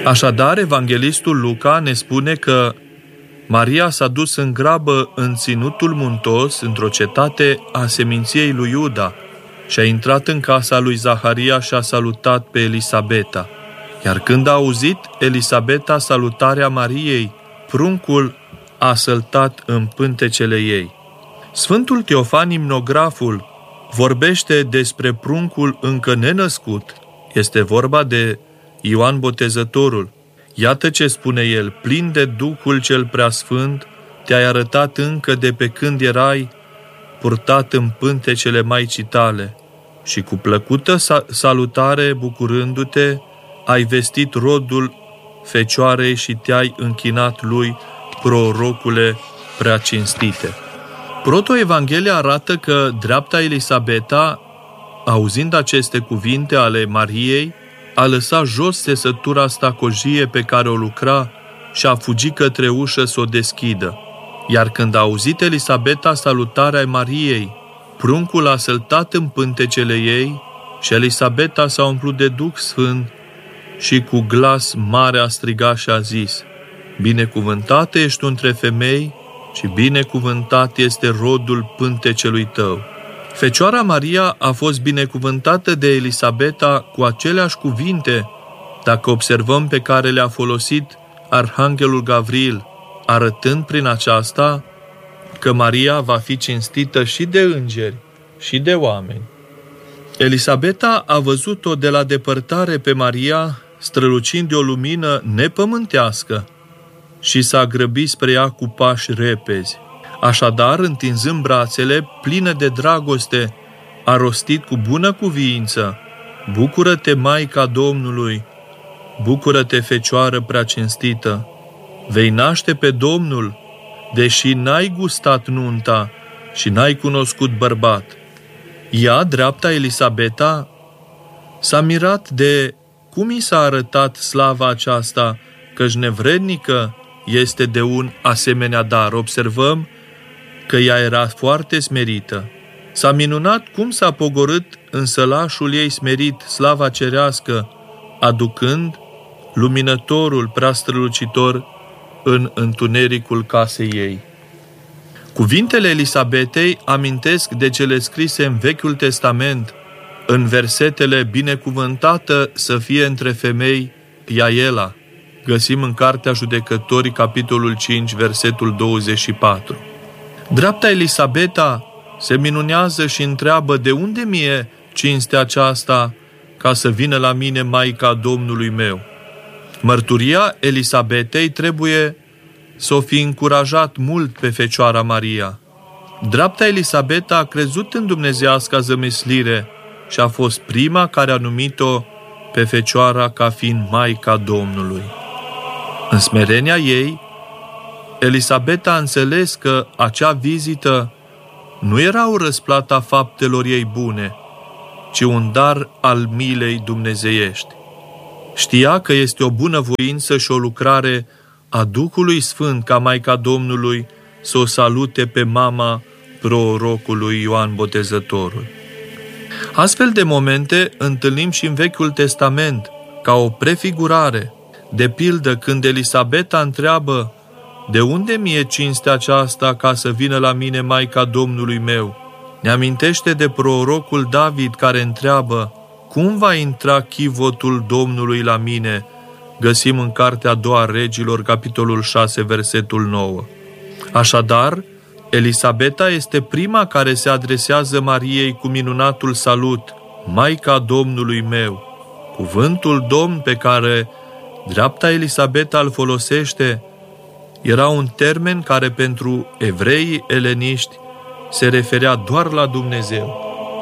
Așadar, evanghelistul Luca ne spune că Maria s-a dus în grabă în ținutul muntos, într-o cetate a seminției lui Iuda, și a intrat în casa lui Zaharia și a salutat pe Elisabeta. Iar când a auzit Elisabeta salutarea Mariei, pruncul a săltat în pântecele ei. Sfântul Teofan Imnograful vorbește despre pruncul încă nenăscut. Este vorba de Ioan Botezătorul. Iată ce spune el: plin de Duhul cel Preasfânt, te-ai arătat încă de pe când erai purtat în pântecele Maicii tale și cu plăcută salutare, bucurându-te, ai vestit rodul Fecioarei și te-ai închinat lui, prorocule prea cinstite. Protoevanghelia arată că dreapta Elisabeta, auzind aceste cuvinte ale Mariei, a lăsat jos țesătura stacojie pe care o lucra și a fugit către ușă să o deschidă. Iar când a auzit Elisabeta salutarea Mariei, pruncul a săltat în pântecele ei și Elisabeta s-a umplut de Duh Sfânt și cu glas mare a strigat și a zis: binecuvântată ești tu între femei și binecuvântat este rodul pântecelui tău. Fecioara Maria a fost binecuvântată de Elisabeta cu aceleași cuvinte, dacă observăm, pe care le-a folosit Arhanghelul Gavril, arătând prin aceasta că Maria va fi cinstită și de îngeri și de oameni. Elisabeta a văzut-o de la depărtare pe Maria, strălucind de o lumină nepământească, și s-a grăbit spre ea cu pași repezi. Așadar, întinzând brațele, plină de dragoste, a rostit cu bună cuviință: bucură-te, Maica Domnului, bucură-te, Fecioară prea cinstită, vei naște pe Domnul, deși n-ai gustat nunta și n-ai cunoscut bărbat. Ea, dreapta Elisabeta, s-a mirat de cum i s-a arătat slava aceasta, căci nevrednică este de un asemenea dar. Observăm că ea era foarte smerită. S-a minunat cum s-a pogorât în sălașul ei smerit slava cerească, aducând luminătorul prea strălucitor în întunericul casei ei. Cuvintele Elisabetei amintesc de cele scrise în Vechiul Testament, în versetele binecuvântată să fie între femei Iaela. Găsim în Cartea Judecătorii, capitolul 5, versetul 24. Dreapta Elisabeta se minunează și întreabă: de unde mie cinstea aceasta ca să vină la mine Maica Domnului meu? Mărturia Elisabetei trebuie să o fi încurajat mult pe Fecioara Maria. Dreapta Elisabeta a crezut în dumnezeiasca zămislire și a fost prima care a numit-o pe Fecioara ca fiind Maica Domnului. În smerenia ei, Elisabeta a înțeles că acea vizită nu era o răsplată a faptelor ei bune, ci un dar al milei dumnezeiești. Știa că este o bunăvoință și o lucrare a Duhului Sfânt ca Maica Domnului să o salute pe mama prorocului Ioan Botezătorul. Astfel de momente întâlnim și în Vechiul Testament, ca o prefigurare. De pildă, când Elisabeta întreabă: de unde mie cinstea aceasta ca să vină la mine Maica Domnului meu? Ne amintește de prorocul David, care întreabă: cum va intra chivotul Domnului la mine? Găsim în Cartea a doua Regilor, capitolul 6, versetul 9. Așadar, Elisabeta este prima care se adresează Mariei cu minunatul salut: Maica Domnului meu. Cuvântul Domn pe care dreapta Elisabeta îl folosește era un termen care pentru evreii eleniști se referea doar la Dumnezeu.